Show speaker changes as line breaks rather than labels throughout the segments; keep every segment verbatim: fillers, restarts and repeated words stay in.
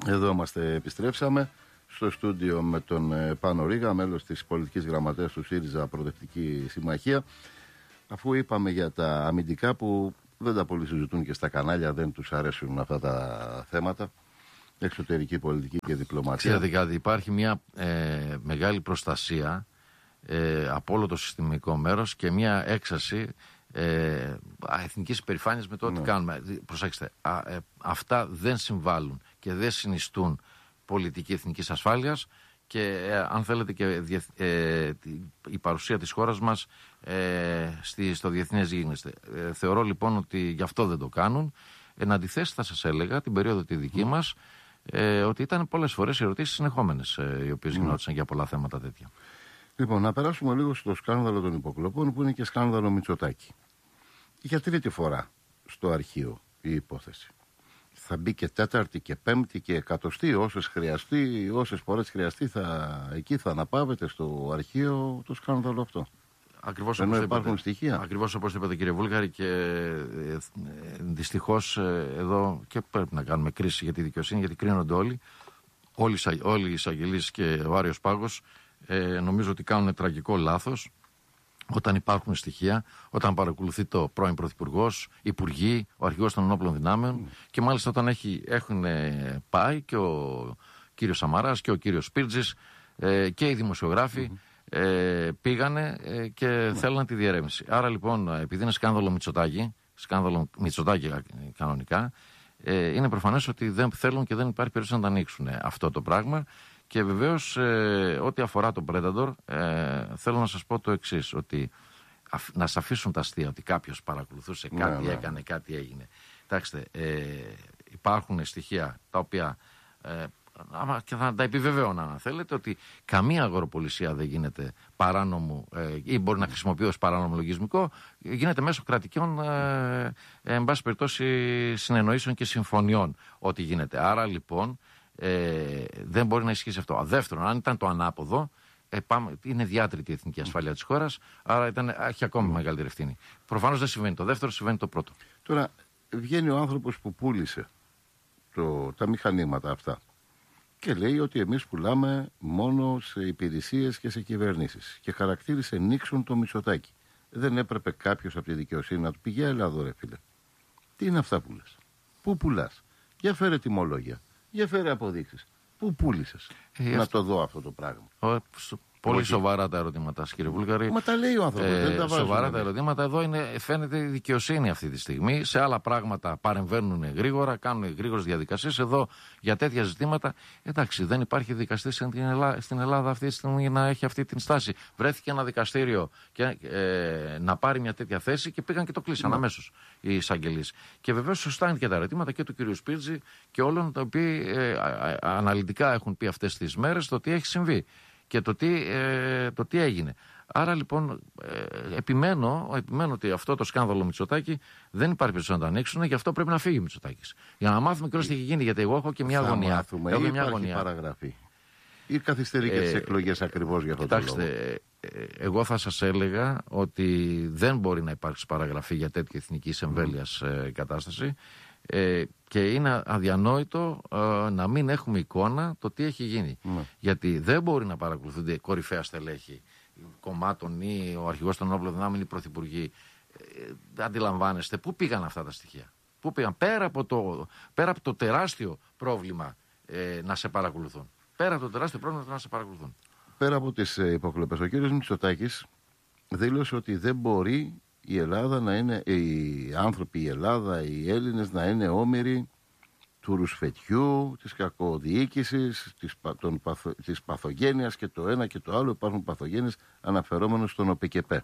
Εδώ είμαστε, επιστρέψαμε στο στούντιο με τον Πάνο Ρίγα, μέλος της πολιτικής γραμματέας του ΣΥΡΙΖΑ Προοδευτική Συμμαχία. Αφού είπαμε για τα αμυντικά που δεν τα πολύ συζητούν και στα κανάλια, δεν τους αρέσουν αυτά τα θέματα, εξωτερική πολιτική και διπλωματία.
Ξέρετε κάτι, υπάρχει μια ε, μεγάλη προστασία ε, από όλο το συστημικό μέρος και μια έξαση ε, εθνικής υπερηφάνειας με το ότι ναι. κάνουμε. Προσέξτε, α, ε, αυτά δεν συμβάλλουν και δεν συνιστούν πολιτική εθνικής ασφάλειας και ε, αν θέλετε και ε, η παρουσία της χώρας μας ε, στη, στο διεθνές γίγνεσθε. Ε, θεωρώ λοιπόν ότι γι' αυτό δεν το κάνουν. Εν αντιθέσει θα σας έλεγα την περίοδο τη δική mm. μας ε, ότι ήταν πολλές φορές ερωτήσεις συνεχόμενες ε, οι οποίες mm. γινόντουσαν για πολλά θέματα τέτοια.
Λοιπόν, να περάσουμε λίγο στο σκάνδαλο των υποκλοπών που είναι και σκάνδαλο Μητσοτάκη. Για τρίτη φορά στο αρχείο η υπόθεση. Θα μπει και τέταρτη και πέμπτη και εκατοστή, όσες χρειαστεί, όσες φορές χρειαστεί, θα, εκεί θα αναπαύεται στο αρχείο το σκάνδαλο αυτό.
Ακριβώς
ενώ
όπως
υπάρχουν
είπατε,
στοιχεία.
Ακριβώς όπως είπατε κύριε Βούλγαρη, και ε, ε, δυστυχώς ε, εδώ και πρέπει να κάνουμε κρίση για τη δικαιοσύνη, γιατί κρίνονται όλοι. Όλοι, όλοι οι εισαγγελείς και ο Άριος Πάγος ε, νομίζω ότι κάνουν τραγικό λάθος όταν υπάρχουν στοιχεία, όταν παρακολουθεί το πρώην Πρωθυπουργός, Υπουργοί, ο Αρχηγός των Ενόπλων Δυνάμεων mm. και μάλιστα όταν έχει, έχουν ε, πάει και ο κύριος Σαμαράς και ο κύριος Σπίρτζης ε, και οι δημοσιογράφοι mm. Ε, πήγανε ε, και ναι. θέλαν τη διερεύνηση. Άρα λοιπόν, επειδή είναι σκάνδαλο Μητσοτάκη, σκάνδαλο Μητσοτάκη κανονικά, ε, είναι προφανές ότι δεν θέλουν και δεν υπάρχει περίπτωση να τα ανοίξουν ε, αυτό το πράγμα. Και βεβαίως, ε, ό,τι αφορά τον Predator, ε, θέλω να σας πω το εξής, ότι αφ, να σας αφήσουν τα αστεία ότι κάποιος παρακολουθούσε, ναι, κάτι ναι. έκανε, κάτι έγινε. Κοιτάξτε, ε, υπάρχουν στοιχεία τα οποία ε, και θα τα επιβεβαιώνω αν θέλετε, ότι καμία αγοροπολισία δεν γίνεται παράνομο ε, ή μπορεί να χρησιμοποιεί ως παράνομο λογισμικό, γίνεται μέσω κρατικών ε, ε, εν πάση περιπτώσει συνεννοήσεων και συμφωνιών ό,τι γίνεται. Άρα λοιπόν ε, δεν μπορεί να ισχύσει αυτό. Δεύτερον, αν ήταν το ανάποδο, ε, πάμε, είναι διάτρητη η εθνική ασφάλεια της χώρας, άρα ήταν, έχει ακόμη μεγαλύτερη ευθύνη. Προφανώς δεν συμβαίνει το δεύτερο, συμβαίνει το πρώτο.
Τώρα βγαίνει ο άνθρωπος που πούλησε το, τα μηχανήματα αυτά και λέει ότι εμείς πουλάμε μόνο σε υπηρεσίες και σε κυβερνήσεις και χαρακτήρισε Νίξον το Μητσοτάκη. Δεν έπρεπε κάποιος από τη δικαιοσύνη να του πει για Ελλάδα ρε φίλε. Τι είναι αυτά που λες? Πού πουλάς? Για φέρε τιμολόγια. Για φέρε αποδείξεις. Πού πούλησες? Ε, να αυτό... το δω αυτό το πράγμα.
Ο, πολύ Όχι. σοβαρά τα ερωτήματα, κύριε Βούλγαρη.
Μα τα λέει ο άνθρωπος. Ε, δεν τα βάζουν,
σοβαρά τα ερωτήματα. Εδώ είναι, φαίνεται η δικαιοσύνη αυτή τη στιγμή. Σε άλλα πράγματα παρεμβαίνουν γρήγορα, κάνουν γρήγορες διαδικασίες. Εδώ για τέτοια ζητήματα, εντάξει, δεν υπάρχει δικαστή στην Ελλάδα, στην Ελλάδα αυτή τη στιγμή να έχει αυτή την στάση. Βρέθηκε ένα δικαστήριο και, ε, να πάρει μια τέτοια θέση και πήγαν και το κλείσαν ναι. αμέσως οι εισαγγελείς. Και βεβαίως σωστά είναι και τα ερωτήματα και του κ. Σπίρτζη και όλων τα οποία ε, αναλυτικά έχουν πει αυτές τις μέρες το τι έχει συμβεί και το τι, ε, το τι έγινε. Άρα λοιπόν ε, επιμένω, επιμένω ότι αυτό το σκάνδαλο Μητσοτάκη δεν υπάρχει περίπτωση να το ανοίξουν, γι' αυτό πρέπει να φύγει ο Μητσοτάκης. Για να μάθουμε και τι έχει γίνει, γιατί εγώ έχω και μια
θα
αγωνία.
Μάθουμε,
έχω
ή
μια αγωνία.
Παραγραφή. Ή καθυστερεί και τις ε, εκλογές ακριβώς για αυτό το λόγο.
Κοιτάξτε, ε, εγώ θα σας έλεγα ότι δεν μπορεί να υπάρξει παραγραφή για τέτοια εθνικής εμβέλειας mm. ε, κατάσταση. Ε, και είναι αδιανόητο ε, να μην έχουμε εικόνα το τι έχει γίνει. Mm. Γιατί δεν μπορεί να παρακολουθούνται κορυφαία στελέχη κομμάτων ή ο αρχηγός των ενόπλων δυνάμεων ή οι πρωθυπουργοί. Ε, αντιλαμβάνεστε πού πήγαν αυτά τα στοιχεία? Πού πήγαν? Πέρα από το, πέρα από το τεράστιο πρόβλημα ε, να σε παρακολουθούν. Πέρα από το τεράστιο πρόβλημα να σε παρακολουθούν.
Πέρα από τις ε, υποκλοπές, ο κύριος Μητσοτάκης δήλωσε ότι δεν μπορεί η Ελλάδα να είναι, οι άνθρωποι, η Ελλάδα, οι Έλληνες να είναι όμοιροι του ρουσφετιού, της κακοδιοίκησης, της, των παθο, της παθογένειας και το ένα και το άλλο. Υπάρχουν παθογένειες αναφερόμενος στον ΟΠΚΕΠ.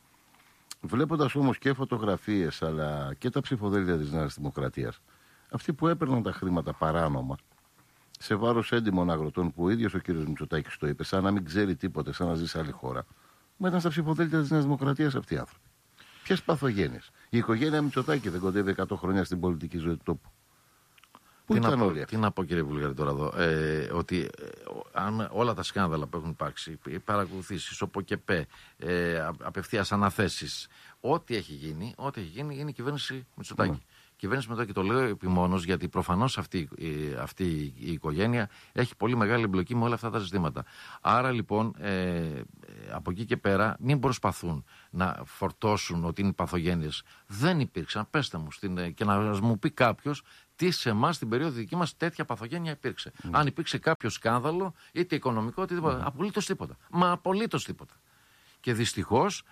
Βλέποντας όμως και φωτογραφίες αλλά και τα ψηφοδέλτια της Νέας Δημοκρατίας, αυτοί που έπαιρναν τα χρήματα παράνομα σε βάρος έντιμων αγροτών που ο ίδιος ο κύριος Μητσοτάκης το είπε, σαν να μην ξέρει τίποτε, σαν να ζει σε άλλη χώρα, μα ήταν στα ψηφοδέλτια της Νέας Δημοκρατίας αυτοί οι άνθρωποι. Ποιες παθογένειες? Η οικογένεια Μητσοτάκη δεν κοντεύει εκατό χρόνια στην πολιτική ζωή του τόπου. Πού
τι,
ήταν
να
όλοι
πω,
αυτοί?
τι να πω κύριε Βουλγαρή τώρα εδώ, ε, ότι ε, αν όλα τα σκάνδαλα που έχουν υπάρξει, οι παρακολουθήσεις, ο ΠΟΚΕΠ, ε, απευθείας αναθέσεις, ό,τι έχει γίνει, ό,τι έχει γίνει είναι η κυβέρνηση Μητσοτάκη. Mm. κυβέρνηση μετά, και το λέω επιμόνως, γιατί προφανώς αυτή, αυτή η οικογένεια έχει πολύ μεγάλη εμπλοκή με όλα αυτά τα ζητήματα. Άρα λοιπόν, ε, από εκεί και πέρα, μην προσπαθούν να φορτώσουν ότι είναι παθογένειες. Δεν υπήρξαν, πέστε μου, στην, και να μου πει κάποιος τι σε εμάς στην περίοδο δική μας τέτοια παθογένεια υπήρξε. Mm. Αν υπήρξε κάποιο σκάνδαλο, είτε οικονομικό, είτε τίποτα. Mm. Απολύτως τίποτα. Μα απολύτως τίποτα. Και δυστυχώς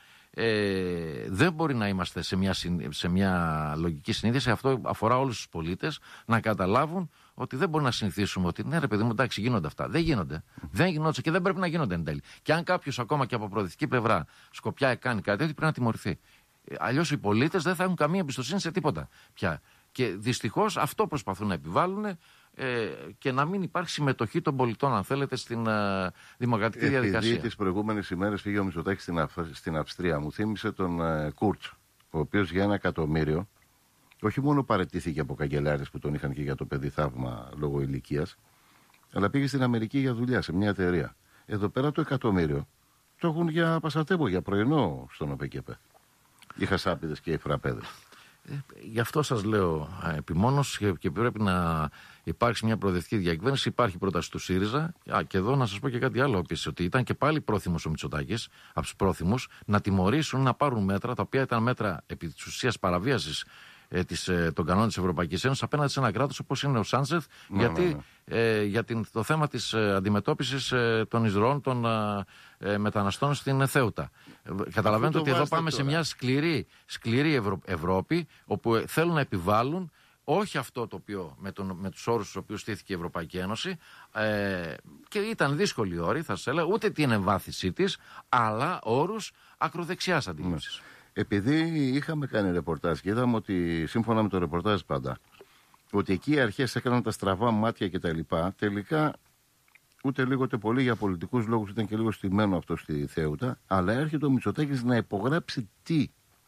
ε, δεν μπορεί να είμαστε σε μια, σε μια λογική συνείδηση. Αυτό αφορά όλους τους πολίτες να καταλάβουν ότι δεν μπορεί να συνηθίσουμε ότι ναι, ρε παιδί μου, εντάξει, γίνονται αυτά. Δεν γίνονται. Mm. Δεν γίνονται και δεν πρέπει να γίνονται εν τέλει. Και αν κάποιος ακόμα και από προοδευτική πλευρά σκοπιά κάνει κάτι τέτοιο, πρέπει να τιμωρηθεί. Αλλιώς οι πολίτες δεν θα έχουν καμία εμπιστοσύνη σε τίποτα πια. Και δυστυχώς αυτό προσπαθούν να επιβάλλουν, ε, και να μην υπάρχει συμμετοχή των πολιτών, αν θέλετε, στην ε, δημοκρατική
Επειδή
διαδικασία.
Επειδή τις προηγούμενες ημέρες πήγε ο Μητσοτάκης στην, στην Αυστρία, μου θύμισε τον ε, Κούρτς, ο οποίος για ένα εκατομμύριο όχι μόνο παραιτήθηκε από καγκελάρες που τον είχαν και για το παιδί θαύμα λόγω ηλικίας, αλλά πήγε στην Αμερική για δουλειά σε μια εταιρεία. Εδώ πέρα το εκατομμύριο το έχουν για πασατέμπο, για πρωινό στον ΟΠΕΚΕΠΕ. Οι χασάπιδες και οι φραπέδες.
Ε, γι' αυτό σας λέω επιμόνως, και, και πρέπει να υπάρξει μια προοδευτική διακυβέρνηση. Υπάρχει πρόταση του ΣΥΡΙΖΑ. Α, και εδώ να σας πω και κάτι άλλο επίσης, ότι ήταν και πάλι πρόθυμος ο Μητσοτάκης, από τους πρόθυμους, να τιμωρήσουν, να πάρουν μέτρα, τα οποία ήταν μέτρα επί της ουσίας παραβίασης ε, της, ε, των κανόνων της Ευρωπαϊκής Ένωσης απέναντι σε ένα κράτος όπως είναι ο Σάντσεθ, ναι, γιατί ναι, ναι. Ε, για την, το θέμα της ε, αντιμετώπισης ε, των εισρωών των ε, ε, μεταναστών στην Θέουτα. Ε, καταλαβαίνετε ότι εδώ πάμε τώρα σε μια σκληρή, σκληρή Ευρω, Ευρώπη, όπου ε, θέλουν να επιβάλλουν όχι αυτό το οποίο με, τον, με τους όρους στους οποίους στήθηκε η Ευρωπαϊκή Ένωση, ε, και ήταν δύσκολη όρη, θα σας έλεγα, ούτε την εμβάθυνσή της, αλλά όρους ακροδεξιάς αντίληψης. Ναι.
Επειδή είχαμε κάνει ρεπορτάζ και είδαμε ότι, σύμφωνα με το ρεπορτάζ πάντα, ότι εκεί οι αρχές έκαναν τα στραβά μάτια κτλ. Τελικά, ούτε λίγο ούτε πολύ για πολιτικούς λόγους, ήταν και λίγο στημένο αυτό στη Θέουτα, αλλά έρχεται ο Μητσοτάκης να υπογράψει τι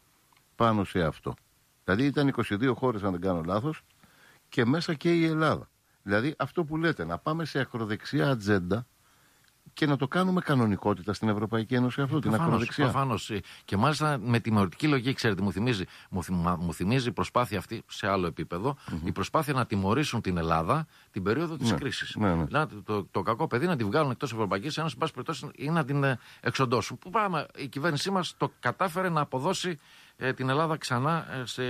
πάνω σε αυτό. Δηλαδή ήταν είκοσι δύο χώρες, αν δεν κάνω λάθος, και μέσα και η Ελλάδα. Δηλαδή αυτό που λέτε, να πάμε σε ακροδεξιά ατζέντα και να το κάνουμε κανονικότητα στην Ευρωπαϊκή Ένωση αυτό, την ακροδεξιά.
Προφανώς. Και μάλιστα με τιμωρητική λογική, ξέρετε, μου θυμίζει, μου, θυμα, μου θυμίζει η προσπάθεια αυτή σε άλλο επίπεδο, mm-hmm. η προσπάθεια να τιμωρήσουν την Ελλάδα την περίοδο της ναι, κρίσης. Ναι, ναι. Δηλαδή, το, το κακό παιδί να τη βγάλουν εκτός Ευρωπαϊκής Ένωσης, εν πάση περιπτώσει, ή να την ε, εξοντώσουν. Που πράγμα η κυβέρνησή μας το κατάφερε να αποδώσει ε, την Ελλάδα ξανά ε, σε,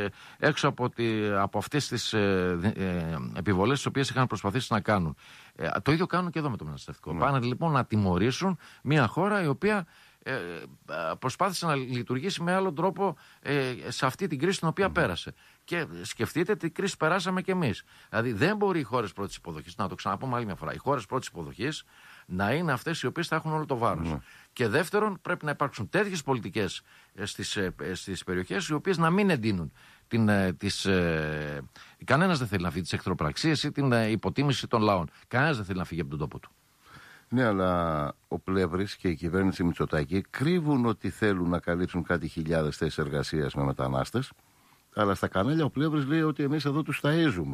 έξω από, τη, από αυτές τις ε, ε, επιβολές τις οποίες είχαν προσπαθήσει να κάνουν. Ε, το ίδιο κάνουν και εδώ με το μεταναστευτικό. Ναι. Πάνε λοιπόν να τιμωρήσουν μια χώρα η οποία ε, προσπάθησε να λειτουργήσει με άλλον τρόπο ε, σε αυτή την κρίση την οποία mm. πέρασε. Και σκεφτείτε τι κρίση περάσαμε κι εμείς. Δηλαδή δεν μπορεί οι χώρες πρώτης υποδοχής, να το ξαναπούμε άλλη μια φορά, οι χώρες πρώτης υποδοχής να είναι αυτές οι οποίες θα έχουν όλο το βάρος. Mm. Και δεύτερον, πρέπει να υπάρξουν τέτοιες πολιτικές στις, στις περιοχές οι οποίες να μην εντείνουν την, τις, ε, κανένας δεν θέλει να φύγει τις εχθροπραξίες ή την ε, υποτίμηση των λαών. Κανένας δεν θέλει να φύγει από τον τόπο του.
Ναι, αλλά ο Πλεύρης και η κυβέρνηση Μητσοτάκη κρύβουν ότι θέλουν να καλύψουν κάτι χιλιάδες θέσεις εργασίας με μετανάστες, αλλά στα κανάλια ο Πλεύρης λέει ότι εμείς εδώ τους ταΐζουμε.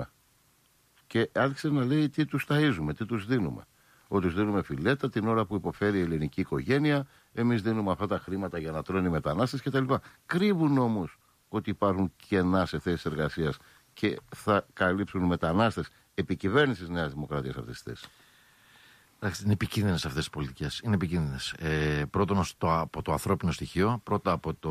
Και άρχισε να λέει τι τους ταΐζουμε, τι τους δίνουμε. Ότι τους δίνουμε φιλέτα την ώρα που υποφέρει η ελληνική οικογένεια, εμείς δίνουμε αυτά τα χρήματα για να τρώνε οι μετανάστες κτλ. Κρύβουν όμως ότι υπάρχουν κενά σε θέσεις εργασίας και θα καλύψουν μετανάστες επί κυβέρνησης Νέας Δημοκρατίας αυτές τις θέσεις.
Εντάξει, είναι επικίνδυνες αυτές οι πολιτικές. Είναι επικίνδυνες. Ε, πρώτον το, από το ανθρώπινο στοιχείο, πρώτα από, το,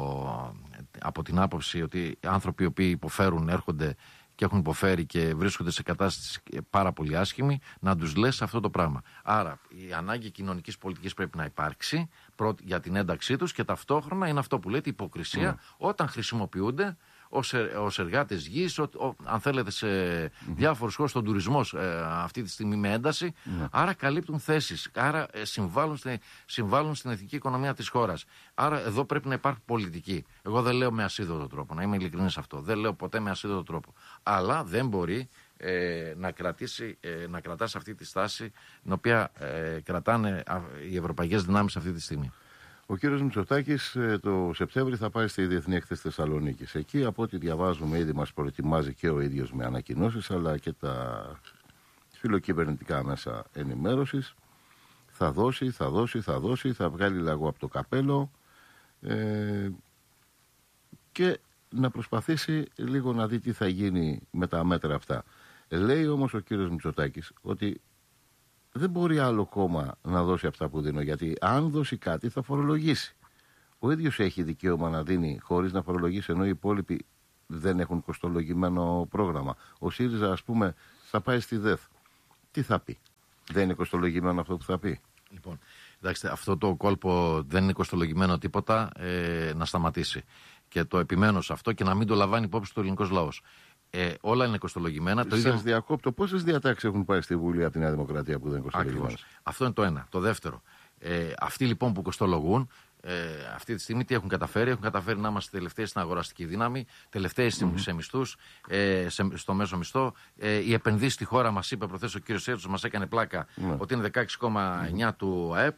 από την άποψη ότι οι άνθρωποι οι οποίοι υποφέρουν έρχονται και έχουν υποφέρει και βρίσκονται σε κατάσταση πάρα πολύ άσχημη, να τους λες αυτό το πράγμα. Άρα η ανάγκη κοινωνικής πολιτικής πρέπει να υπάρξει πρώτη, για την ένταξή τους, και ταυτόχρονα είναι αυτό που λέτε υποκρισία, mm. όταν χρησιμοποιούνται ως, ως εργάτες γης, ο, ο, αν θέλετε σε mm. διάφορους χώρους, στον τουρισμό ε, αυτή τη στιγμή με ένταση, mm. άρα καλύπτουν θέσεις, άρα ε, συμβάλλουν, στη, συμβάλλουν στην εθνική οικονομία της χώρας. Άρα εδώ πρέπει να υπάρχει πολιτική. Εγώ δεν λέω με ασίδωτο τρόπο, να είμαι ειλικρινής σε αυτό, δεν λέω ποτέ με ασίδωτο τρόπο. Αλλά δεν μπορεί ε, να, κρατήσει, ε, να κρατάς αυτή τη στάση την οποία ε, κρατάνε οι ευρωπαϊκές δυνάμεις αυτή τη στιγμή.
Ο κύριος Μητσοτάκης το Σεπτέμβρη θα πάει στη Διεθνή Έκθεση Θεσσαλονίκης. Εκεί, από ό,τι διαβάζουμε, ήδη μας προετοιμάζει και ο ίδιος με ανακοινώσεις, αλλά και τα φιλοκυβερνητικά μέσα ενημέρωσης. Θα δώσει, θα δώσει, θα δώσει, θα βγάλει λαγό από το καπέλο. Ε, και να προσπαθήσει λίγο να δει τι θα γίνει με τα μέτρα αυτά. Λέει όμως ο κύριος Μητσοτάκης ότι δεν μπορεί άλλο κόμμα να δώσει αυτά που δίνω, γιατί αν δώσει κάτι θα φορολογήσει. Ο ίδιος έχει δικαίωμα να δίνει χωρίς να φορολογήσει, ενώ οι υπόλοιποι δεν έχουν κοστολογημένο πρόγραμμα. Ο ΣΥΡΙΖΑ, ας πούμε, θα πάει στη ΔΕΘ. Τι θα πει? Δεν είναι κοστολογημένο αυτό που θα πει?
Λοιπόν, εντάξει, αυτό το κόλπο δεν είναι κοστολογημένο τίποτα, ε, να σταματήσει. Και το επιμένω σε αυτό και να μην το λαμβάνει υπόψη του ελληνικός λαός. Ε, όλα είναι κοστολογημένα.
Σας ίδιο... διακόπτω. Πόσες διατάξεις έχουν πάει στη Βουλή από τη Νέα Δημοκρατία που δεν είναι κοστολογημένες?
Αυτό είναι το ένα. Το δεύτερο. Ε, αυτοί λοιπόν που κοστολογούν, ε, αυτή τη στιγμή τι έχουν καταφέρει? Έχουν καταφέρει να είμαστε τελευταίοι στην αγοραστική δύναμη, τελευταίοι mm-hmm. σε μισθούς, ε, σε, στο μέσο μισθό. Ε, οι επενδύσεις στη χώρα, μας είπε προχθές ο κύριος Σέρτσος, μας έκανε πλάκα mm-hmm. ότι είναι δεκαέξι κόμμα εννιά mm-hmm. του ΑΕΠ.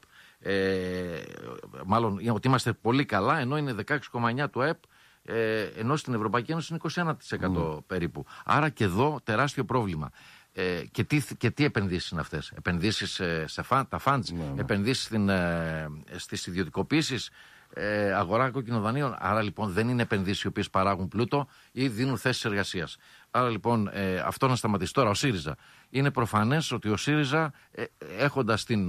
Ε, μάλλον ότι είμαστε πολύ καλά, ενώ είναι δεκαέξι κόμμα εννιά του ΑΕΠ. Ε, ενώ στην Ευρωπαϊκή Ένωση είναι είκοσι ένα τοις εκατό mm. περίπου. Άρα και εδώ τεράστιο πρόβλημα. Ε, και, τι, και τι επενδύσεις είναι αυτές? Επενδύσεις ε, σε φαν, τα funds, mm. επενδύσεις στην, ε, στις ιδιωτικοποίησεις, ε, αγορά κόκκινων δανείων. Άρα λοιπόν δεν είναι επενδύσεις οι οποίες παράγουν πλούτο ή δίνουν θέσεις εργασίας. Άρα λοιπόν ε, αυτό να σταματήσει. Τώρα ο ΣΥΡΙΖΑ. Είναι προφανές ότι ο ΣΥΡΙΖΑ ε, έχοντας την,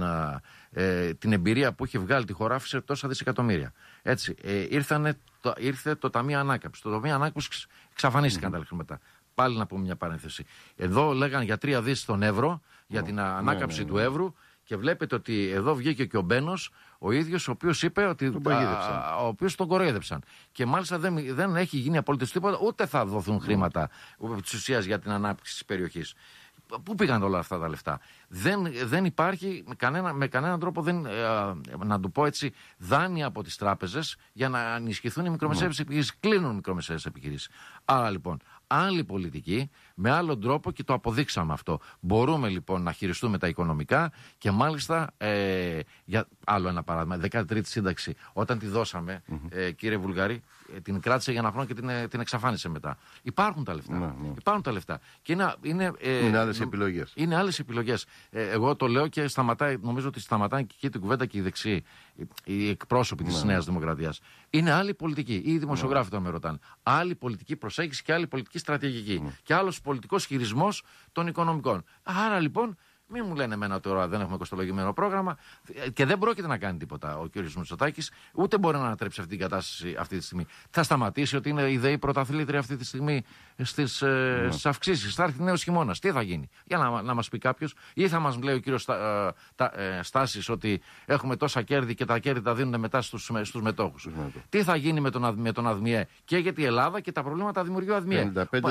ε, την εμπειρία που είχε βγάλει τη χώρα, άφησε τόσα δισεκατομμύρια. Έτσι, ε, ήρθανε, το, ήρθε το Ταμείο Ανάκαμψης. Το Ταμείο Ανάκαμψης εξαφανίστηκαν mm-hmm. τα χρήματα. Πάλι να πούμε μια παρένθεση. Εδώ λέγανε για τρία δις στον ευρώ, για την mm-hmm. ανάκαμψη mm-hmm. του εύρου. Και βλέπετε ότι εδώ βγήκε και ο Μπένος, ο ίδιος, ο οποίος είπε ότι
τον,
α, ο οποίος τον κοροϊδεύσαν. Και μάλιστα δεν, δεν έχει γίνει απολύτως τίποτα, ούτε θα δοθούν χρήματα mm. της ουσίας για την ανάπτυξη της περιοχής. Πού πήγαν όλα αυτά τα λεφτά? Δεν, δεν υπάρχει με, κανένα, με κανέναν τρόπο, δεν, ε, να το πω έτσι, δάνεια από τις τράπεζες για να ενισχυθούν οι μικρομεσαίες mm. επιχειρήσεις. Κλείνουν οι μικρομεσαίες επιχειρήσεις. Άρα λοιπόν, άλλη πολιτική, με άλλον τρόπο, και το αποδείξαμε αυτό. Μπορούμε λοιπόν να χειριστούμε τα οικονομικά και μάλιστα, ε, για άλλο ένα παράδειγμα, δέκατη τρίτη σύνταξη, όταν τη δώσαμε, mm-hmm. ε, κύριε Βουλγαρή, ε, την κράτησε για ένα χρόνο και την, την εξαφάνισε μετά. Υπάρχουν τα λεφτά. Mm-hmm. Υπάρχουν τα λεφτά. Και είναι, είναι, ε,
είναι άλλες επιλογές.
Είναι άλλες επιλογές. Ε, εγώ το λέω και σταματάει, νομίζω ότι σταματάει και εκεί την κουβέντα και οι δεξιοί, οι εκπρόσωποι της mm-hmm. Νέας Δημοκρατίας. Είναι άλλη πολιτική. Οι δημοσιογράφοι mm-hmm. το με ρωτάνε. Άλλη πολιτική προσέγγιση και άλλη πολιτική στρατηγική. Mm. Και άλλος πολιτικός χειρισμός των οικονομικών. Άρα λοιπόν, μην μου λένε εμένα τώρα δεν έχουμε κοστολογημένο πρόγραμμα και δεν πρόκειται να κάνει τίποτα ο κ. Μητσοτάκης, ούτε μπορεί να ανατρέψει αυτή την κατάσταση αυτή τη στιγμή. Θα σταματήσει ότι είναι η ΔΕΗ πρωταθλήτρια αυτή τη στιγμή στις, ε, mm. αυξήσεις. Θα έρθει νέος χειμώνας. Τι θα γίνει? Για να, να μας πει κάποιος, ή θα μας λέει ο κ. Στα, ε, Στάσης ότι έχουμε τόσα κέρδη και τα κέρδη τα δίνουν μετά στους, στους μετόχους. Mm. Τι θα γίνει με τον, με τον ΑΔΜΙΕ? Και γιατί η Ελλάδα και τα προβλήματα δημιουργεί ο ΑΔΜΙΕ.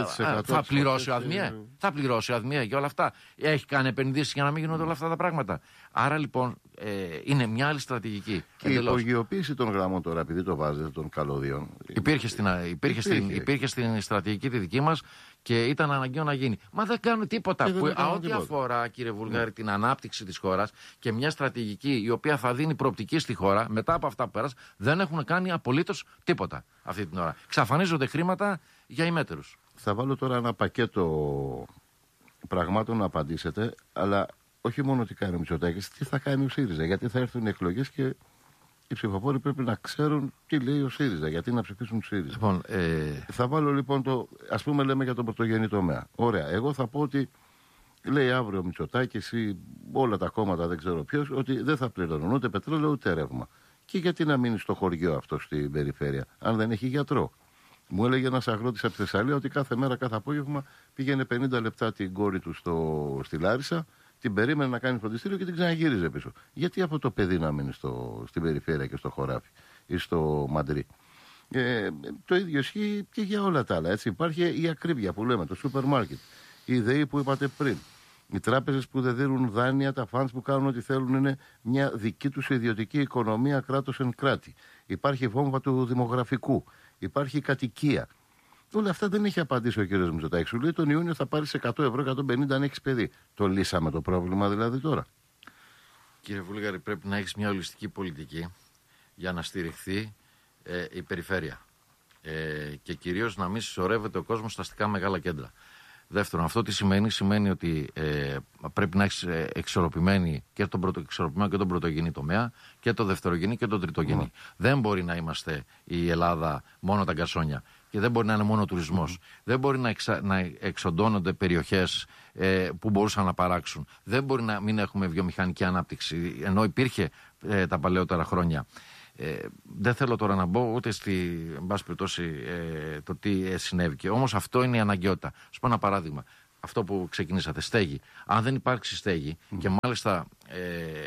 Θα πληρώσει ο ΑΔΜΙΕ? Θα πληρώσει ο ΑΔΜΙΕ για όλα αυτά? Έχει κάνει επενδύσεις για να μην γίνονται όλα αυτά τα πράγματα? Άρα λοιπόν ε, είναι μια άλλη στρατηγική.
Και εντελώς. Η υπογειοποίηση των γραμμών τώρα, επειδή το βάζετε, των καλωδίων.
Υπήρχε στην, υπήρχε, υπήρχε. Στην, υπήρχε στην στρατηγική τη δική μας και ήταν αναγκαίο να γίνει. Μα δεν κάνουν τίποτα. Που, α, ό,τι αφορά, κύριε Βουλγάρη, mm. την ανάπτυξη της χώρας και μια στρατηγική η οποία θα δίνει προοπτική στη χώρα μετά από αυτά που πέρασαν, δεν έχουν κάνει απολύτως τίποτα αυτή την ώρα. Ξαφανίζονται χρήματα για ημέτερους.
Θα βάλω τώρα ένα πακέτο πραγμάτων να απαντήσετε, αλλά όχι μόνο τι κάνει ο Μητσοτάκης, τι θα κάνει ο ΣΥΡΙΖΑ. Γιατί θα έρθουν οι εκλογές και οι ψηφοφόροι πρέπει να ξέρουν τι λέει ο ΣΥΡΙΖΑ, γιατί να ψηφίσουν ΣΥΡΙΖΑ.
Λοιπόν, ε...
Θα βάλω λοιπόν το. Ας πούμε, λέμε για τον πρωτογενή τομέα. Ωραία. Εγώ θα πω ότι λέει αύριο ο Μητσοτάκης ή όλα τα κόμματα, δεν ξέρω ποιος, ότι δεν θα πληρώνουν ούτε πετρέλαιο ούτε ρεύμα. Και γιατί να μείνει στο χωριό αυτό στην περιφέρεια, αν δεν έχει γιατρό? Μου έλεγε ένας αγρότης από τη Θεσσαλία ότι κάθε μέρα, κάθε απόγευμα πήγαινε πενήντα λεπτά την κόρη του στο, στη Λάρισα, την περίμενε να κάνει φροντιστήριο και την ξαναγύριζε πίσω. Γιατί αυτό το παιδί να μείνει στο, στην περιφέρεια και στο χωράφι ή στο Μαντρί? Ε, το ίδιο ισχύει και για όλα τα άλλα. Έτσι. Υπάρχει η ακρίβεια που λέμε, το σούπερ μάρκετ, η ΔΕΗ που είπατε πριν, οι τράπεζες που δεν δίνουν δάνεια, τα funds που κάνουν ό,τι θέλουν, είναι μια δική τους ιδιωτική οικονομία, κράτος εν κράτη. Υπάρχει η βόμβα του δημογραφικού. Υπάρχει η κατοικία. Όλα αυτά δεν έχει απαντήσει ο κ. Μητσοτάκης. Σου λέει τον Ιούνιο θα πάρεις εκατό ευρώ, εκατόν πενήντα αν έχεις παιδί. Το λύσαμε το πρόβλημα δηλαδή τώρα?
Κύριε Βούλγαρη, πρέπει να έχεις μια ολιστική πολιτική για να στηριχθεί ε, η περιφέρεια. Ε, και κυρίως να μην συσσωρεύεται ο κόσμος στα αστικά μεγάλα κέντρα. Δεύτερον, αυτό τι σημαίνει? Σημαίνει ότι ε, πρέπει να έχει εξορροπημένη και τον, πρώτο, εξορροπημένο και τον πρωτογενή τομέα και το δευτερογενή και τον τριτογενή. Mm. Δεν μπορεί να είμαστε η Ελλάδα μόνο τα γκαρσόνια. Και δεν μπορεί να είναι μόνο τουρισμός. Mm. Δεν μπορεί να, εξα... να εξοντώνονται περιοχές ε, που μπορούσαν να παράξουν. Δεν μπορεί να μην έχουμε βιομηχανική ανάπτυξη, ενώ υπήρχε ε, τα παλαιότερα χρόνια. Ε, δεν θέλω τώρα να μπω ούτε στη, εν πάση περιπτώσει, ε, το τι συνέβηκε. Όμως αυτό είναι η αναγκαιότητα. Σου πω ένα παράδειγμα. Αυτό που ξεκινήσατε, στέγη. Αν δεν υπάρξει στέγη mm. και μάλιστα ε,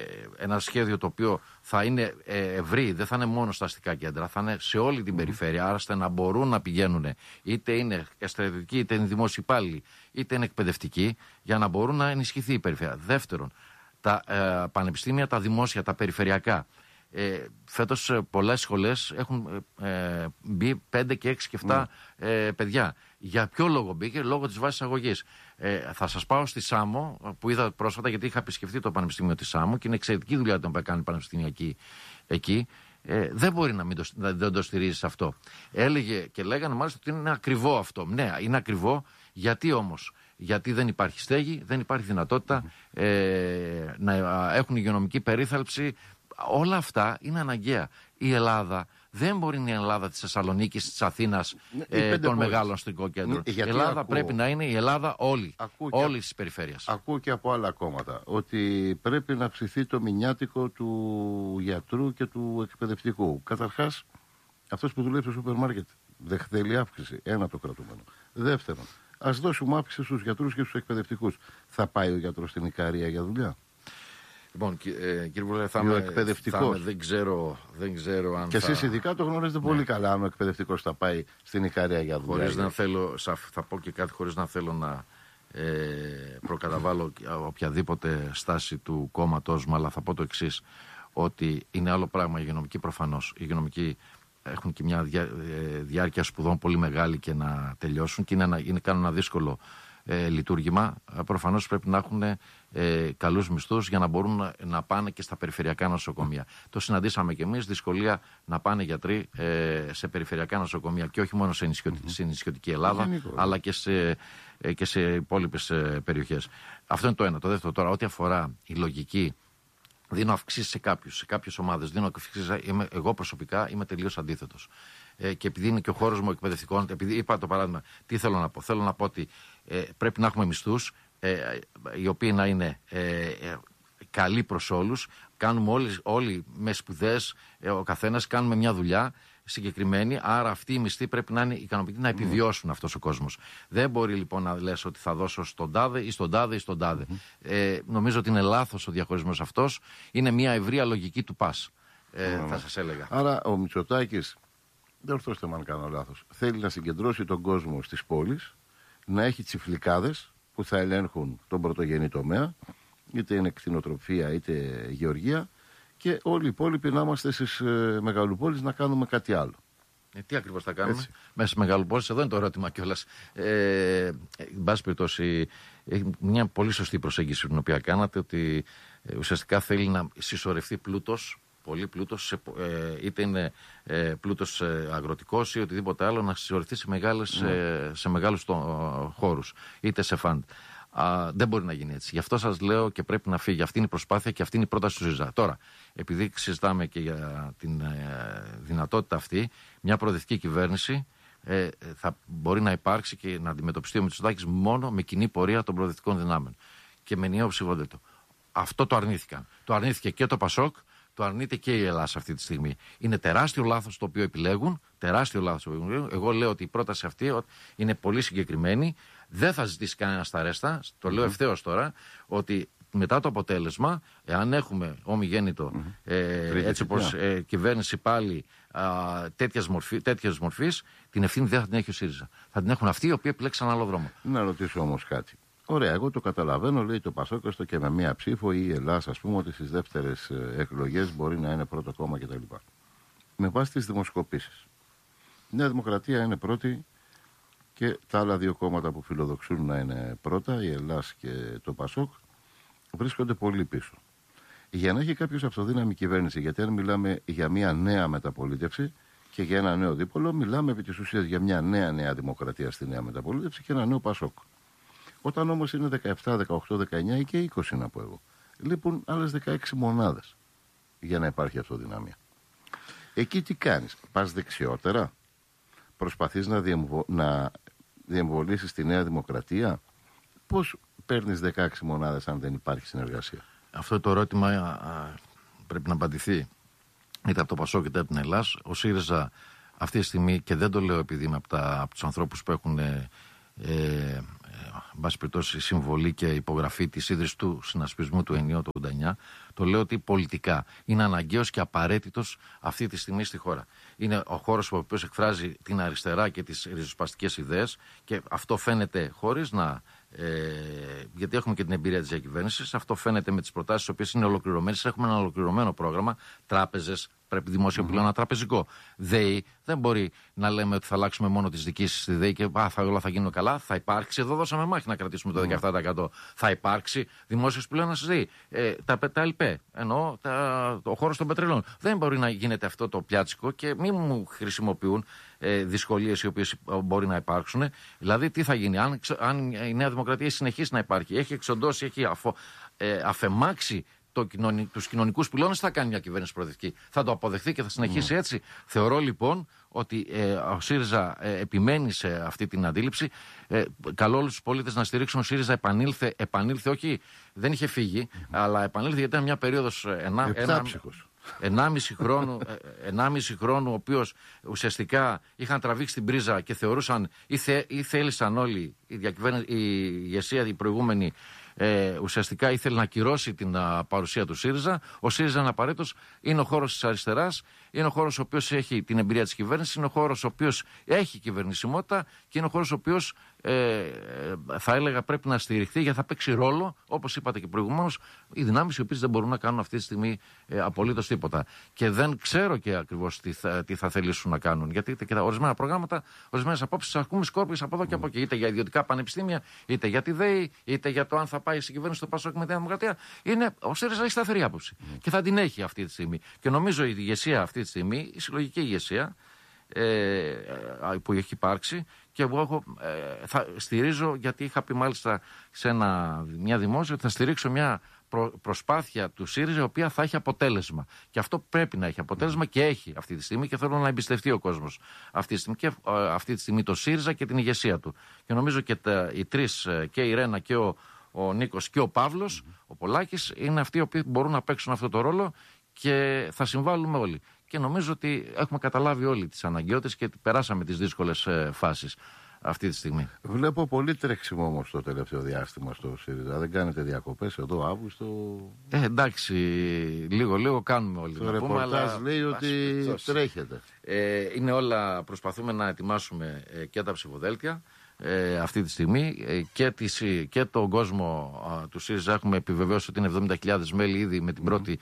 ένα σχέδιο το οποίο θα είναι ε, ευρύ, δεν θα είναι μόνο στα αστικά κέντρα, θα είναι σε όλη την mm. περιφέρεια, άρα ώστε να μπορούν να πηγαίνουν, είτε είναι στρατιωτικοί, είτε είναι δημόσιοι υπάλληλοι, είτε είναι εκπαιδευτικοί, για να μπορούν να ενισχυθεί η περιφέρεια. Δεύτερον, τα ε, πανεπιστήμια, τα δημόσια, τα περιφερειακά. Ε, φέτος ε, πολλές σχολές έχουν ε, μπει πέντε και έξι και επτά mm. ε, παιδιά. Για ποιο λόγο μπήκε? Λόγω της βάσης αγωγής. Ε, θα σας πάω στη Σάμο, που είδα πρόσφατα, γιατί είχα επισκεφτεί το Πανεπιστήμιο της Σάμο και είναι εξαιρετική δουλειά που κάνει η πανεπιστημιακή εκεί. Ε, δεν μπορεί να μην το, να, δεν το στηρίζει αυτό. Έλεγε και λέγανε μάλιστα ότι είναι ακριβό αυτό. Ναι, είναι ακριβό. Γιατί όμως? Γιατί δεν υπάρχει στέγη, δεν υπάρχει δυνατότητα mm. ε, να έχουν υγειονομική περίθαλψη. Όλα αυτά είναι αναγκαία. Η Ελλάδα δεν μπορεί να είναι η Ελλάδα της Θεσσαλονίκης, της Αθήνας, ε, των μεγάλων αστικών κέντρων. Η Ελλάδα ακούω, πρέπει να είναι η Ελλάδα όλη, όλη της περιφέρειας.
Ακούω και από άλλα κόμματα ότι πρέπει να ψηθεί το μηνιάτικο του γιατρού και του εκπαιδευτικού. Καταρχάς, αυτός που δουλεύει στο σούπερ μάρκετ δεν θέλει αύξηση. Ένα το κρατούμενο. Δεύτερον, ας δώσουμε αύξηση στους γιατρούς και στους εκπαιδευτικούς. Θα πάει ο γιατρός στην Ικαρία για δουλειά?
Λοιπόν, ε, κύριε Βουλέ, θα είμαι, θα είμαι, δεν, ξέρω, δεν ξέρω αν.
Και
θα...
εσείς ειδικά το γνωρίζετε ναι. πολύ καλά, αν ο εκπαιδευτικός θα πάει στην Ικαρία για δουλειά.
Χωρίς να θέλω, θα πω και κάτι χωρίς να θέλω να ε, προκαταβάλω οποιαδήποτε στάση του κόμματός μου, αλλά θα πω το εξής, ότι είναι άλλο πράγμα η υγειονομική προφανώς. Οι υγειονομικοί έχουν και μια διά, ε, διάρκεια σπουδών πολύ μεγάλη και να τελειώσουν και είναι, ένα, είναι κάνουν ένα δύσκολο Ε, λειτουργήμα. Προφανώς πρέπει να έχουν ε, καλούς μισθούς για να μπορούν να, να πάνε και στα περιφερειακά νοσοκομεία. Το συναντήσαμε και εμείς, δυσκολία να πάνε γιατροί ε, σε περιφερειακά νοσοκομεία και όχι μόνο σε, νησιωτι, mm-hmm. σε νησιωτική Ελλάδα, mm-hmm. αλλά και σε, ε, και σε υπόλοιπες ε, περιοχές. Αυτό είναι το ένα. Το δεύτερο τώρα, ό,τι αφορά η λογική, δίνω αυξήσεις σε κάποιους, σε κάποιες ομάδες, δίνω αυξήσεις, είμαι, εγώ προσωπικά είμαι τελείως αντίθετος. Ε, και επειδή είναι και ο χώρος μου εκπαιδευτικών, επειδή είπα το παράδειγμα, τι θέλω να πω? Θέλω να πω ότι ε, πρέπει να έχουμε μισθούς ε, οι οποίοι να είναι ε, ε, καλοί προς όλους. Κάνουμε όλοι, όλοι με σπουδές, ε, ο καθένας κάνουμε μια δουλειά συγκεκριμένη, άρα αυτοί οι μισθοί πρέπει να είναι ικανοποιητικοί, να επιβιώσουν mm. αυτός ο κόσμος. Δεν μπορεί λοιπόν να λες ότι θα δώσω στον τάδε ή στον τάδε ή στον τάδε. Mm. Ε, νομίζω ότι είναι λάθος ο διαχωρισμός αυτός. Είναι μια ευρεία λογική του πας, ε, mm. θα σας έλεγα.
Άρα ο Μητσοτάκης, δεν ορθώστε με αν κάνω λάθος, θέλει να συγκεντρώσει τον κόσμο στις πόλεις, να έχει τσιφλικάδες που θα ελέγχουν τον πρωτογενή τομέα, είτε είναι κτηνοτροφία είτε γεωργία, και όλοι οι υπόλοιποι να είμαστε στις ε, μεγαλοπόλεις να κάνουμε κάτι άλλο.
Ε, τι ακριβώς θα κάνουμε? Έτσι. Μέσα στις μεγαλοπόλεις, εδώ είναι το ερώτημα κιόλας. Ε, εν πάση περιπτώσει, μια πολύ σωστή προσέγγιση την οποία κάνατε, ότι ε, ουσιαστικά θέλει να συσσωρευτεί πλούτος, πολύ πλούτος, ε, είτε είναι ε, πλούτος ε, αγροτικός ή οτιδήποτε άλλο, να συσσωρευτεί σε, μεγάλες, mm. ε, σε μεγάλους το, ε, χώρους, είτε σε φαντ. Α, δεν μπορεί να γίνει έτσι. Γι' αυτό σας λέω και πρέπει να φύγει. Αυτή είναι η προσπάθεια και αυτή είναι η πρόταση του ΣΥΡΙΖΑ. Τώρα, επειδή συζητάμε και για την ε, δυνατότητα αυτή, μια προοδευτική κυβέρνηση ε, θα μπορεί να υπάρξει και να αντιμετωπιστεί ο Μητσοτάκης μόνο με κοινή πορεία των προοδευτικών δυνάμεων και με ενιαίο ψηφοδέλτιο. Αυτό το αρνήθηκαν. Το αρνήθηκε και το Πασόκ, το αρνείται και η Ελλάδα αυτή τη στιγμή. Είναι τεράστιο λάθος το οποίο επιλέγουν. Τεράστιο λάθος το οποίο επιλέγουν. Εγώ λέω ότι η πρόταση αυτή είναι πολύ συγκεκριμένη. Δεν θα ζητήσει κανένα στα ρέστα. Το λέω mm-hmm. ευθέως τώρα, ότι μετά το αποτέλεσμα, εάν έχουμε ομιγέννητο mm-hmm. ε, έτσι όπως ε, κυβέρνηση πάλι τέτοιας μορφή, μορφής, την ευθύνη δεν θα την έχει ο ΣΥΡΙΖΑ. Θα την έχουν αυτοί οι οποίοι επιλέξαν άλλο δρόμο.
Να ρωτήσω όμως κάτι. Ωραία, εγώ το καταλαβαίνω, λέει το Πασόκ, έστω και με μία ψήφο, ή η Ελλάδα, ας πούμε, ότι στις δεύτερες εκλογές μπορεί να είναι πρώτο κόμμα κτλ. Με βάση τις δημοσκοπήσεις, η Νέα Δημοκρατία είναι πρώτη και τα άλλα δύο κόμματα που φιλοδοξούν να είναι πρώτα, η Ελλάδα και το Πασόκ, βρίσκονται πολύ πίσω. Για να έχει κάποιος αυτοδύναμη κυβέρνηση, γιατί αν μιλάμε για μία νέα μεταπολίτευση και για ένα νέο δίπολο, μιλάμε επί της ουσίας για μια νέα νέα δημοκρατία στη νέα μεταπολίτευση και ένα νέο Πασόκ. Όταν όμως είναι δεκαεπτά, δεκαοκτώ, δεκαεννιά ή και είκοσι, να πω εγώ, λείπουν άλλες δεκαέξι μονάδες για να υπάρχει αυτοδυναμία. Εκεί τι κάνεις? Πας δεξιότερα, προσπαθείς να, διεμβο... να διεμβολήσεις τη Νέα Δημοκρατία? Πώς παίρνεις δεκαέξι μονάδες αν δεν υπάρχει συνεργασία?
Αυτό το ερώτημα α, πρέπει να απαντηθεί είτε από το Πασόκ είτε από την Ελλάς. Ο ΣΥΡΙΖΑ αυτή τη στιγμή, και δεν το λέω επειδή είμαι από, τα, από τους ανθρώπους που έχουν ε, ε, εν πάση περιπτώσει συμβολή και υπογραφή της ίδρυσης του συνασπισμού του ενιαίου του ογδόντα εννιά, το λέω ότι πολιτικά είναι αναγκαίος και απαραίτητος αυτή τη στιγμή στη χώρα. Είναι ο χώρος ο οποίος εκφράζει την αριστερά και τις ριζοσπαστικές ιδέες, και αυτό φαίνεται χωρίς να. Ε, γιατί έχουμε και την εμπειρία της διακυβέρνησης. Αυτό φαίνεται με τις προτάσεις, οι οποίες είναι ολοκληρωμένες. Έχουμε ένα ολοκληρωμένο πρόγραμμα. Τράπεζες, πρέπει δημόσιο mm-hmm. πλέον τραπεζικό. ΔΕΗ, δεν μπορεί να λέμε ότι θα αλλάξουμε μόνο τις διοικήσεις στη ΔΕΗ και α, θα, όλα θα γίνουν καλά. Θα υπάρξει. Εδώ δώσαμε μάχη να κρατήσουμε το δεκαεπτά τοις εκατό. Mm-hmm. Θα υπάρξει δημόσιος πλέον στη ΔΕΗ. Ε, τα, τα ΕΛΠΕ, εννοώ τα, ο χώρος των πετρελών. Δεν μπορεί να γίνεται αυτό το πιάτσικο και μην μου χρησιμοποιούν ε, δυσκολίες οι οποίες μπορεί να υπάρξουν. Δηλαδή, τι θα γίνει, αν, αν η Νέα Δημοκρατία συνεχίσει να υπάρχει, έχει εξοντώσει, έχει αφο, ε, αφεμάξει το κοινωνι, τους κοινωνικούς πυλώνες, θα κάνει μια κυβέρνηση προοδευτική. Θα το αποδεχθεί και θα συνεχίσει mm. έτσι. Θεωρώ λοιπόν ότι ε, ο ΣΥΡΙΖΑ ε, επιμένει σε αυτή την αντίληψη. Ε, καλώ όλους τους πολίτες να στηρίξουν. Ο ΣΥΡΙΖΑ επανήλθε, επανήλθε όχι, δεν είχε φύγει, mm. αλλά επανήλθε γιατί ήταν μια περίοδος ένα, ένα, ενάμιση χρόνου, ενάμιση χρόνου, ο οποίος ουσιαστικά είχαν τραβήξει την πρίζα και θεωρούσαν ή, θε, ή θέλησαν όλοι, η, η ηγεσία, η προηγούμενη, ε, ουσιαστικά ήθελε να ακυρώσει την α, παρουσία του ΣΥΡΙΖΑ. Ο ΣΥΡΙΖΑ είναι απαραίτητος, είναι ο χώρος της αριστεράς, είναι ο χώρος ο οποίος έχει την εμπειρία της κυβέρνησης, είναι ο χώρος ο οποίος έχει κυβερνησιμότητα και είναι ο χώρος ο οποίος ε, θα έλεγα πρέπει να στηριχθεί, γιατί θα παίξει ρόλο, όπως είπατε και προηγουμένως, οι δυνάμεις οι οποίες δεν μπορούν να κάνουν αυτή τη στιγμή ε, απολύτως τίποτα. Και δεν ξέρω και ακριβώς τι θα, τι θα θελήσουν να κάνουν. Γιατί και τα ορισμένα προγράμματα, ορισμένες απόψεις, ακούμε σκόρπιες από εδώ και από εκεί. Είτε για ιδιωτικά πανεπιστήμια, είτε για τη ΔΕΗ, είτε για το αν θα πάει στην κυβέρνηση του Πασόκ με τη Δημοκρατία. Είναι, ο ΣΥΡΙΖΑ έχει σταθερή άποψη. Mm. Και θα την έχει αυτή τη στιγμή. Και νομίζω η ηγεσία αυτή τη στιγμή, η συλλογική ηγεσία ε, που έχει υπάρξει, και εγώ έχω, ε, θα στηρίζω, γιατί είχα πει μάλιστα σε ένα, μια δημόσια, ότι θα στηρίξω μια προ, προσπάθεια του ΣΥΡΙΖΑ η οποία θα έχει αποτέλεσμα. Και αυτό πρέπει να έχει αποτέλεσμα και έχει αυτή τη στιγμή, και θέλω να εμπιστευτεί ο κόσμος αυτή τη στιγμή, και, ε, αυτή τη στιγμή το ΣΥΡΙΖΑ και την ηγεσία του. Και νομίζω και τα, οι τρεις, και η Ρένα και ο, ο Νίκος και ο Παύλος, mm-hmm. ο Πολάκης, είναι αυτοί οι οποίοι μπορούν να παίξουν αυτό το ρόλο και θα συμβάλλουμε όλοι. Και νομίζω ότι έχουμε καταλάβει όλοι τις αναγκαιότητες και περάσαμε τις δύσκολες ε, φάσεις αυτή τη στιγμή.
Βλέπω πολύ τρέξιμο όμως το τελευταίο διάστημα στο ΣΥΡΙΖΑ. Δεν κάνετε διακοπές εδώ Αύγουστο?
Ε, εντάξει, λίγο λίγο κάνουμε όλοι.
Το ρεπορτάζ λέει ότι τρέχετε.
Ε, είναι όλα, προσπαθούμε να ετοιμάσουμε ε, και τα ψηφοδέλτια ε, αυτή τη στιγμή ε, και, τις, και τον κόσμο ε, του ΣΥΡΙΖΑ έχουμε επιβεβαιώσει ότι είναι εβδομήντα χιλιάδες μέλη ήδη με την mm. πρώτη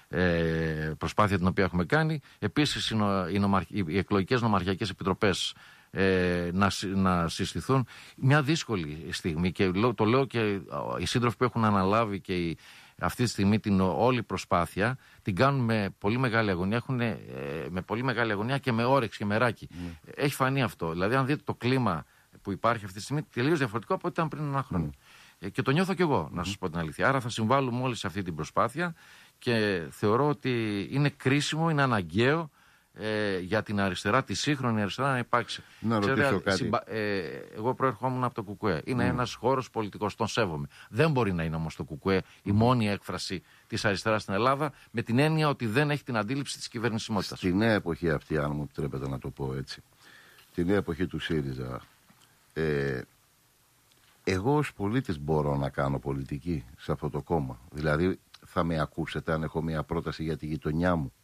ε, προσπάθεια την οποία έχουμε κάνει. Επίσης οι, οι, νομαρχ, οι εκλογικές νομαρχιακές επιτροπές Ε, να, να συστηθούν. Μια δύσκολη στιγμή, και το λέω και οι σύντροφοι που έχουν αναλάβει και η, αυτή τη στιγμή την όλη προσπάθεια την κάνουν με πολύ μεγάλη αγωνία, έχουν ε, με πολύ μεγάλη αγωνία και με όρεξη και μεράκι. Mm. Έχει φανεί αυτό. Δηλαδή, αν δείτε το κλίμα που υπάρχει αυτή τη στιγμή, τελείως διαφορετικό από ό,τι ήταν πριν ένα χρόνο. Mm. Ε, και το νιώθω κι εγώ, mm. να σας πω την αλήθεια. Άρα θα συμβάλλουμε όλοι σε αυτή την προσπάθεια, και θεωρώ ότι είναι κρίσιμο, είναι αναγκαίο Ε, για την αριστερά, τη σύγχρονη αριστερά, να υπάρξει.
Να ρωτήσω κάτι.
Συμπα... Ε, εγώ προερχόμουν από το ΚΚΕ. Είναι mm. ένας χώρος πολιτικός, τον σέβομαι. Δεν μπορεί να είναι όμως το ΚΚΕ η μόνη έκφραση της αριστεράς στην Ελλάδα, με την έννοια ότι δεν έχει την αντίληψη της κυβερνησιμότητας.
Στη νέα εποχή αυτή, αν μου επιτρέπετε να το πω έτσι, τη νέα εποχή του ΣΥΡΙΖΑ, ε, εγώ ως πολίτης μπορώ να κάνω πολιτική σε αυτό το κόμμα? Δηλαδή, θα με ακούσετε αν έχω μια πρόταση για τη γειτονιά μου?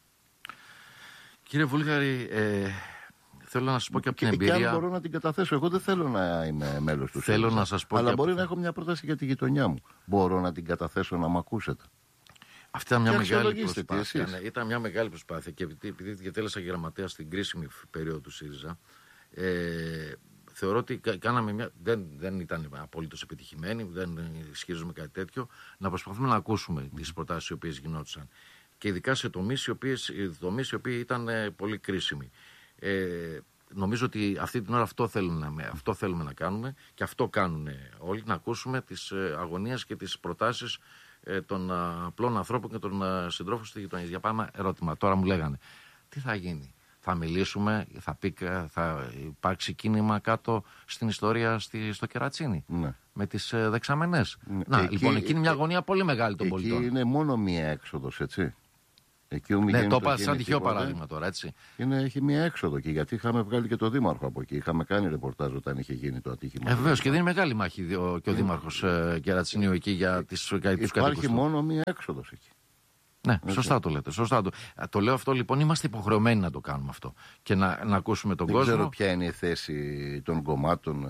Κύριε Βούλγαρη, ε, θέλω να σας πω και από την εμπειρία.
Και αν μπορώ να την καταθέσω, εγώ δεν θέλω να είμαι μέλος του
θέλω ΣΥΡΙΖΑ, να σας πω,
αλλά μπορεί
από...
να έχω μια πρόταση για τη γειτονιά μου. Μπορώ να την καταθέσω να με ακούσετε?
Αυτή ήταν μια μεγάλη προσπάθεια. Ναι, ήταν μια μεγάλη προσπάθεια, και επειδή, επειδή διατέλεσα γραμματέα στην κρίσιμη περίοδο του ΣΥΡΙΖΑ, ε, θεωρώ ότι κάναμε μια, δεν, δεν ήταν απολύτως επιτυχημένη, δεν ισχυρίζομαι κάτι τέτοιο, να προσπαθούμε να ακούσουμε mm. τις προτάσεις οι οποίες γινόντουσαν. Και ειδικά σε τομείς οι, οποίες, τομείς οι οποίοι ήταν ε, πολύ κρίσιμοι. Ε, νομίζω ότι αυτή την ώρα αυτό θέλουμε, να, αυτό θέλουμε να κάνουμε, και αυτό κάνουν όλοι, να ακούσουμε τις ε, αγωνίες και τις προτάσεις ε, των α, απλών ανθρώπων και των α, συντρόφων στη γειτονιά. Για πάμε ερώτημα, τώρα μου λέγανε, τι θα γίνει? Θα μιλήσουμε, θα, πει, θα υπάρξει κίνημα κάτω στην ιστορία στη, στο Κερατσίνι. Ναι. Με τις ε, δεξαμενές. Ναι. Να, εκεί, λοιπόν, εκεί είναι μια αγωνία πολύ μεγάλη των
εκεί
πολιτών.
Εκεί είναι μόνο μία έξοδος, έτσι. Εκεί ο
ναι, το είπα σαν τυχαίο παράδειγμα τώρα, έτσι.
Είναι, έχει μία έξοδο εκεί, γιατί είχαμε βγάλει και το δήμαρχο από εκεί. Είχαμε κάνει ρεπορτάζ όταν είχε γίνει το ατύχημα.
Ε, Βεβαίω και δεν είναι μεγάλη μάχη και ο mm. δήμαρχος ε, Κερατσινίου εκεί για τις κατοικίες.
Υπάρχει μόνο μία έξοδος εκεί.
Ναι, έτσι. Σωστά το λέτε. Σωστά το. το λέω αυτό λοιπόν, είμαστε υποχρεωμένοι να το κάνουμε αυτό και να, να ακούσουμε τον
δεν
κόσμο.
Δεν ξέρω ποια είναι η θέση των κομμάτων.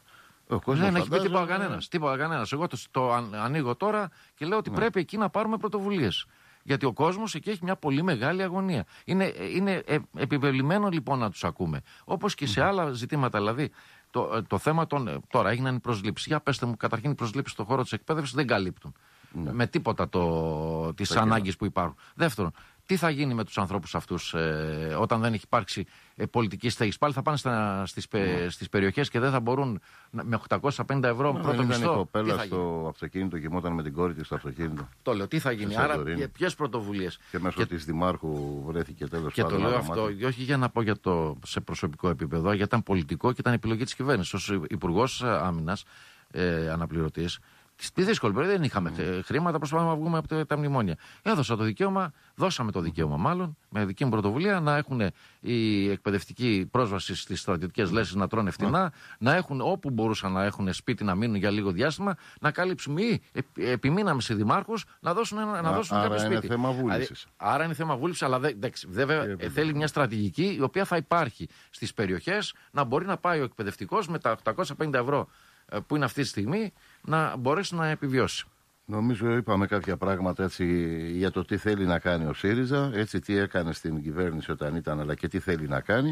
Ο δεν έχει πει τίποτα κανένας. Τίποτα κανένας. Εγώ το, το ανοίγω τώρα και λέω ότι ναι. πρέπει εκεί να πάρουμε πρωτοβουλίες. Γιατί ο κόσμος εκεί έχει μια πολύ μεγάλη αγωνία. Είναι, είναι ε, επιβεβλημένο λοιπόν να τους ακούμε. Όπως και σε άλλα ζητήματα. Δηλαδή, το, το θέμα των. Τώρα έγιναν οι προσλήψεις. Για πέστε μου, καταρχήν οι προσλήψεις στον χώρο της εκπαίδευσης δεν καλύπτουν. Ναι. Με τίποτα το, τις ανάγκες που υπάρχουν. Δεύτερον, τι θα γίνει με τους ανθρώπους αυτούς ε, όταν δεν έχει υπάρξει ε, πολιτική στέγη. Πάλι θα πάνε στα, στις, ναι. στις περιοχές και δεν θα μπορούν με οκτακόσια πενήντα ευρώ ναι, πρώτο μισθό.
Η κοπέλα στο αυτοκίνητο κοιμόταν με την κόρη της στο αυτοκίνητο.
Το λέω, τι θα γίνει. Άρα, ποιες πρωτοβουλίες.
Και μέσω και... της Δημάρχου βρέθηκε τέλος
πάντων. Και το λέω αυτό, όχι για να πω για το, σε προσωπικό επίπεδο, γιατί ήταν πολιτικό και ήταν επιλογή της κυβέρνησης. Ως Υπουργός Άμυνας, ε, αναπληρωτής. Στη δύσκολη περίοδο δεν είχαμε mm. χρήματα, προσπαθούμε να βγούμε από τα μνημόνια. Έδωσα το δικαίωμα, δώσαμε το δικαίωμα μάλλον, με δική μου πρωτοβουλία, να έχουν οι εκπαιδευτικοί πρόσβαση στις στρατιωτικές λέσχες να τρώνε φτηνά, mm. να έχουν όπου μπορούσαν να έχουν σπίτι να μείνουν για λίγο διάστημα, να καλύψουμε ή επιμείναμε σε δημάρχους να δώσουν, να Α, δώσουν κάποιο σπίτι.
Άρα είναι θέμα βούλησης.
Άρα είναι θέμα βούλησης, αλλά δε, δε, βέβαια ε, θέλει μια στρατηγική η οποία θα υπάρχει στις περιοχές, να μπορεί να πάει ο εκπαιδευτικός με τα οκτακόσια πενήντα ευρώ που είναι αυτή τη στιγμή να μπορέσει να επιβιώσει.
Νομίζω είπαμε κάποια πράγματα έτσι για το τι θέλει να κάνει ο ΣΥΡΙΖΑ, έτσι τι έκανε στην κυβέρνηση όταν ήταν, αλλά και τι θέλει να κάνει.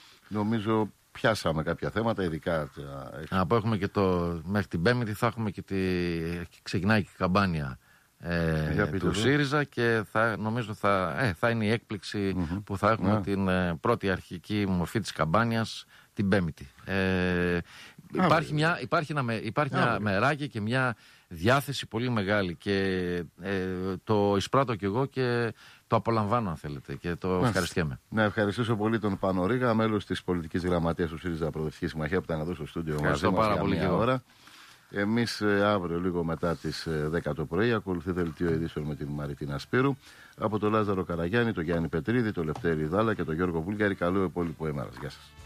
Νομίζω πιάσαμε κάποια θέματα, ειδικά.
Να πω, έχουμε και το, μέχρι την Πέμπτη θα έχουμε και τη, ξεκινάει και η καμπάνια ε, του εδώ. ΣΥΡΙΖΑ και θα, νομίζω θα, ε, θα είναι η έκπληξη mm-hmm. που θα έχουμε yeah. την ε, πρώτη αρχική μορφή της καμπάνιας την Πέμπτη. Ε, Υπάρχει, μια, υπάρχει, ένα, υπάρχει μια μεράκια και μια διάθεση πολύ μεγάλη και ε, το εισπράττω κι εγώ και το απολαμβάνω αν θέλετε και το να, ευχαριστιέμαι.
Να ευχαριστήσω πολύ τον Πάνο Ρίγα, μέλος της πολιτικής γραμματείας του ΣΥΡΙΖΑ Προοδευτική Συμμαχία που ήταν εδώ στο στούντιο μαζί μας για
πολύ
μια ώρα. Εμείς ε, αύριο λίγο μετά τις ε, δέκα το πρωί ακολουθεί δελτίο ειδήσεων με την Μαριτίνα Σπύρου. Από τον Λάζαρο Καραγιάννη, τον Γιάννη Πετρίδη, τον Λευτέρη Δάλα και τον Γιώργο Βούλγαρη. Καλό υπόλοιπο ημέρας. Γεια σας.